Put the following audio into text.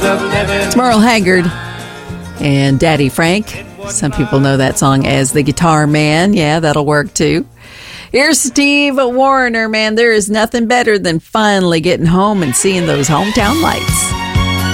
It's Merle Haggard and Daddy Frank. Some people know that song as the Guitar Man. Yeah, that'll work too. Here's Steve Wariner, man. There is nothing better than finally getting home and seeing those hometown lights.